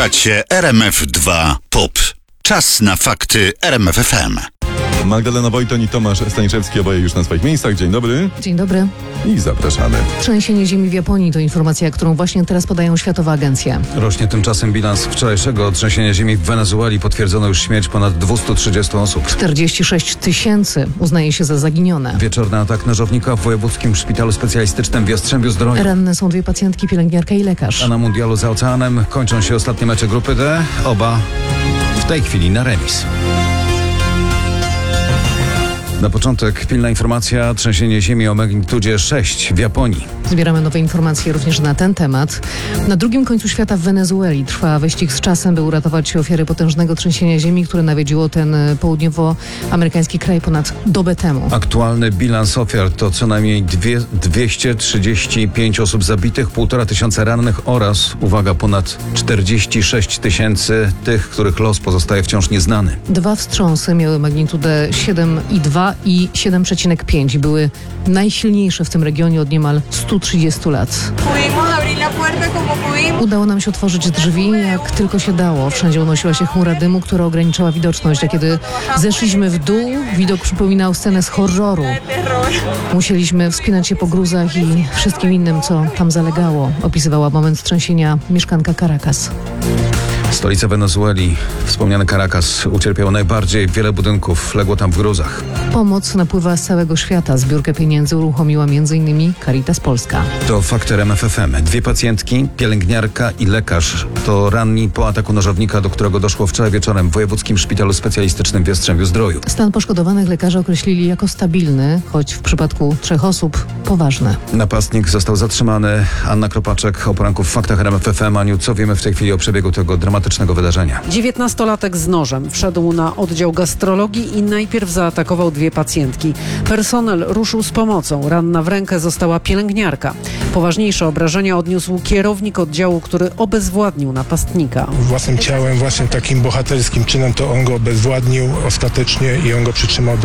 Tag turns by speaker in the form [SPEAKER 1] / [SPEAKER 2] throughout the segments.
[SPEAKER 1] Słuchacie RMF2 POP. Czas na fakty RMF FM.
[SPEAKER 2] Magdalena Wojton i Tomasz Staniszewski, oboje już na swoich miejscach. Dzień dobry.
[SPEAKER 3] Dzień dobry.
[SPEAKER 2] I zapraszamy.
[SPEAKER 3] Trzęsienie ziemi w Japonii to informacja, którą właśnie teraz podają światowe agencje.
[SPEAKER 4] Rośnie tymczasem bilans wczorajszego trzęsienia ziemi w Wenezueli. Potwierdzono już śmierć ponad 230 osób.
[SPEAKER 3] 46 000 uznaje się za zaginione.
[SPEAKER 4] Wieczorny atak nożownika w wojewódzkim szpitalu specjalistycznym w Jastrzębiu-Zdroju.
[SPEAKER 3] Ranne są 2 pacjentki, pielęgniarka i lekarz.
[SPEAKER 4] A na mundialu za oceanem kończą się ostatnie mecze grupy D. Oba w tej chwili na remis. Na początek pilna informacja: trzęsienie ziemi o magnitudzie 6 w Japonii.
[SPEAKER 3] Zbieramy nowe informacje również na ten temat. Na drugim końcu świata w Wenezueli trwa wyścig z czasem, by uratować ofiary potężnego trzęsienia ziemi, które nawiedziło ten południowoamerykański kraj ponad dobę temu.
[SPEAKER 4] Aktualny bilans ofiar to co najmniej 235 osób zabitych, 1500 rannych oraz, uwaga, ponad 46 000 tych, których los pozostaje wciąż nieznany. 2
[SPEAKER 3] wstrząsy miały magnitudę 7,2 i 7,5 i były najsilniejsze w tym regionie od niemal 130 lat. Udało nam się otworzyć drzwi jak tylko się dało. Wszędzie unosiła się chmura dymu, która ograniczała widoczność, a kiedy zeszliśmy w dół, widok przypominał scenę z horroru. Musieliśmy wspinać się po gruzach i wszystkim innym, co tam zalegało, opisywała moment trzęsienia mieszkanka Caracas.
[SPEAKER 4] Stolica Wenezueli, wspomniany Caracas, ucierpiał najbardziej. Wiele budynków legło tam w gruzach.
[SPEAKER 3] Pomoc napływa z całego świata. Zbiórkę pieniędzy uruchomiła m.in. Caritas Polska.
[SPEAKER 4] To fakt RMF FM. 2 pacjentki, pielęgniarka i lekarz to ranni po ataku nożownika, do którego doszło wczoraj wieczorem w wojewódzkim szpitalu specjalistycznym w Jastrzębiu-Zdroju.
[SPEAKER 3] Stan poszkodowanych lekarze określili jako stabilny, choć w przypadku 3 osób poważny.
[SPEAKER 4] Napastnik został zatrzymany. Anna Kropaczek o poranku w faktach RMF FM. Aniu, co wiemy w tej chwili o przebiegu tego dramatycznego wydarzenia?
[SPEAKER 5] 19-latek z nożem wszedł na oddział gastrologii i najpierw zaatakował 2 pacjentki. Personel ruszył z pomocą. Ranna w rękę została pielęgniarka. Poważniejsze obrażenia odniósł kierownik oddziału, który obezwładnił napastnika.
[SPEAKER 6] Własnym ciałem, własnym takim bohaterskim czynem to on go obezwładnił ostatecznie i on go przytrzymał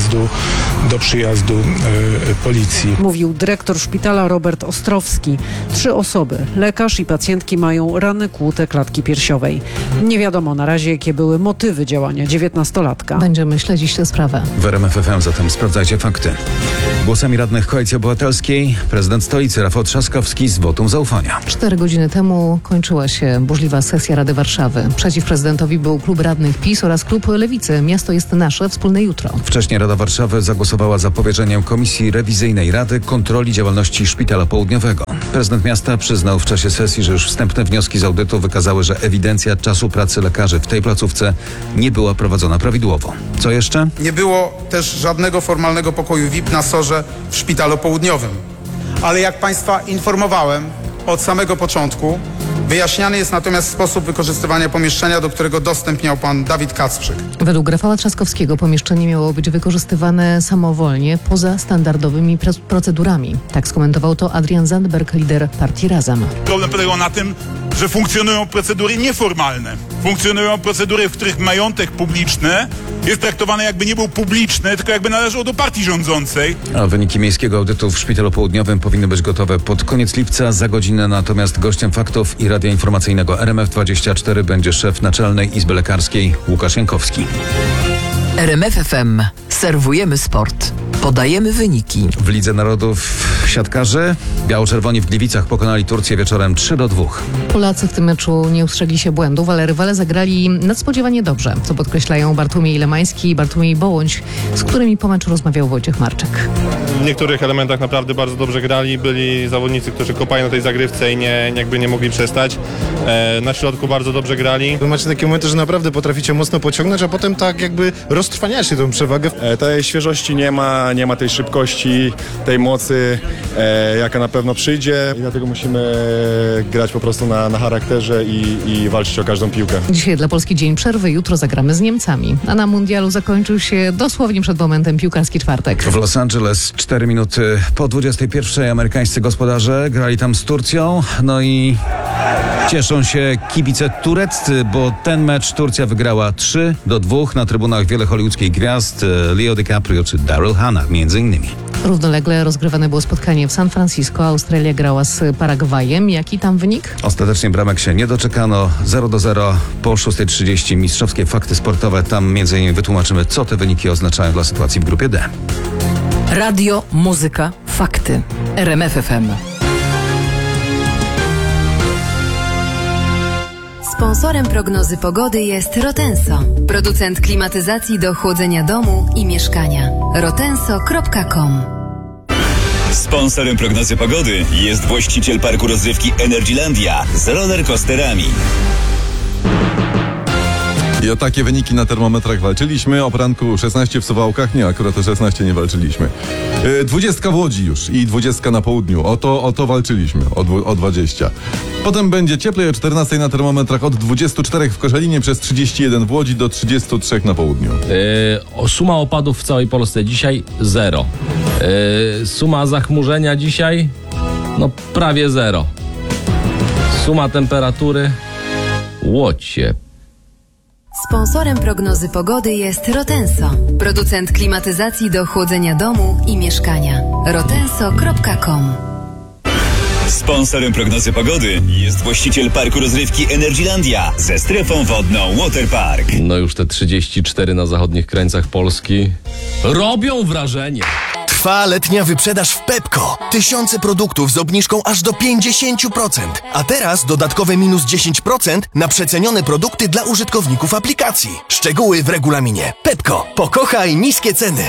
[SPEAKER 6] do przyjazdu policji.
[SPEAKER 5] Mówił dyrektor szpitala Robert Ostrowski. 3 osoby, lekarz i pacjentki, mają rany kłute klatki piersiowej. Nie wiadomo na razie, jakie były motywy działania 19-latka.
[SPEAKER 3] Będziemy śledzić tę sprawę.
[SPEAKER 4] W RMF FM zatem sprawdzajcie fakty. Głosami radnych Koalicji Obywatelskiej prezydent stolicy Rafał Trzaskowski z wotum zaufania.
[SPEAKER 3] 4 godziny temu kończyła się burzliwa sesja Rady Warszawy. Przeciw prezydentowi był klub radnych PiS oraz klub Lewicy. Miasto jest nasze, wspólne jutro.
[SPEAKER 4] Wcześniej Rada Warszawy zagłosowała za powierzeniem Komisji Rewizyjnej Rady kontroli działalności Szpitala Południowego. Prezydent miasta przyznał w czasie sesji, że już wstępne wnioski z audytu wykazały, że ewidencja czasu pracy lekarzy w tej placówce nie była prowadzona prawidłowo. Co jeszcze?
[SPEAKER 7] Nie było też żadnego formalnego pokoju VIP na SOR-ze w Szpitalu Południowym. Ale jak Państwa informowałem od samego początku, wyjaśniany jest natomiast sposób wykorzystywania pomieszczenia, do którego dostęp miał pan Dawid Kacprzyk.
[SPEAKER 3] Według Rafała Trzaskowskiego pomieszczenie miało być wykorzystywane samowolnie, poza standardowymi procedurami. Tak skomentował to Adrian Zandberg, lider partii Razem.
[SPEAKER 8] Problem polegał na tym, że funkcjonują procedury nieformalne. Funkcjonują procedury, w których majątek publiczny jest traktowany, jakby nie był publiczny, tylko jakby należał do partii rządzącej.
[SPEAKER 4] A wyniki miejskiego audytu w Szpitalu Południowym powinny być gotowe pod koniec lipca. Za godzinę natomiast gościem faktów i Radia Informacyjnego RMF24 będzie szef Naczelnej Izby Lekarskiej Łukasz Jankowski.
[SPEAKER 9] RMF FM. Serwujemy sport. Podajemy wyniki.
[SPEAKER 4] W Lidze Narodów siatkarzy biało-czerwoni w Gliwicach pokonali Turcję wieczorem 3-2.
[SPEAKER 3] Polacy w tym meczu nie ustrzegli się błędów, ale rywale zagrali nadspodziewanie dobrze, co podkreślają Bartłomiej Lemański i Bartłomiej Bołoń, z którymi po meczu rozmawiał Wojciech Marczek.
[SPEAKER 10] W niektórych elementach naprawdę bardzo dobrze grali. Byli zawodnicy, którzy kopali na tej zagrywce i nie mogli przestać. Na środku bardzo dobrze grali.
[SPEAKER 11] Macie takie momenty, że naprawdę potraficie mocno pociągnąć, a potem tak jakby roztrwaniacie tą przewagę.
[SPEAKER 12] Tej świeżości nie ma tej szybkości, tej mocy, jaka na pewno przyjdzie i dlatego musimy grać po prostu na charakterze i walczyć o każdą piłkę.
[SPEAKER 3] Dzisiaj dla Polski dzień przerwy, jutro zagramy z Niemcami, a na mundialu zakończył się dosłownie przed momentem piłkarski czwartek.
[SPEAKER 4] W Los Angeles 4 minuty po 21 amerykańscy gospodarze grali tam z Turcją, no i cieszą się kibice tureccy, bo ten mecz Turcja wygrała 3-2. Na trybunach wiele hollywoodzkich gwiazd, Leo DiCaprio czy Daryl Hannah między innymi.
[SPEAKER 3] Równolegle rozgrywane było spotkanie w San Francisco. Australia grała z Paragwajem. Jaki tam wynik?
[SPEAKER 4] Ostatecznie bramek się nie doczekano. 0-0 po 6:30. Mistrzowskie fakty sportowe. Tam m.in. wytłumaczymy, co te wyniki oznaczają dla sytuacji w grupie D.
[SPEAKER 9] Radio, muzyka, fakty. RMF FM.
[SPEAKER 13] Sponsorem prognozy pogody jest Rotenso, producent klimatyzacji do chłodzenia domu i mieszkania. rotenso.com.
[SPEAKER 14] Sponsorem prognozy pogody jest właściciel parku rozrywki Energylandia z rollercoasterami.
[SPEAKER 2] I o takie wyniki na termometrach walczyliśmy. O poranku 16 w Suwałkach. Nie, akurat o 16 nie walczyliśmy. 20 w Łodzi już i 20 na południu. O to walczyliśmy. O 20. Potem będzie cieplej o 14 na termometrach, od 24 w Koszalinie przez 31 w Łodzi do 33 na południu.
[SPEAKER 15] Suma opadów w całej Polsce dzisiaj 0. Suma zachmurzenia dzisiaj prawie 0. Suma temperatury Łocie.
[SPEAKER 13] Sponsorem prognozy pogody jest Rotenso, producent klimatyzacji do chłodzenia domu i mieszkania. rotenso.com.
[SPEAKER 14] Sponsorem prognozy pogody jest właściciel parku rozrywki Energylandia ze strefą wodną Waterpark.
[SPEAKER 15] No już te 34 na zachodnich krańcach Polski robią wrażenie.
[SPEAKER 16] Trwa letnia wyprzedaż w Pepco. Tysiące produktów z obniżką aż do 50%. A teraz dodatkowe minus 10% na przecenione produkty dla użytkowników aplikacji. Szczegóły w regulaminie. Pepco. Pokochaj niskie ceny.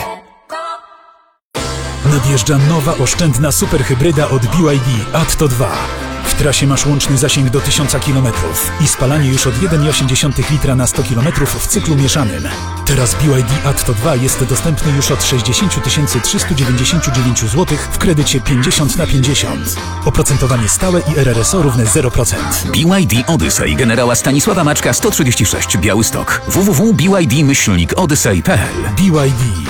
[SPEAKER 17] Nadjeżdża nowa oszczędna superhybryda od BYD Atto 2. W trasie masz łączny zasięg do 1000 km i spalanie już od 1,8 litra na 100 km w cyklu mieszanym. Teraz BYD Atto 2 jest dostępny już od 60 399 zł w kredycie 50/50. Oprocentowanie stałe i RRSO równe 0%.
[SPEAKER 18] BYD Odyssey generała Stanisława Maczka 136 Białystok. www.byd-odyssey.pl.
[SPEAKER 17] BYD.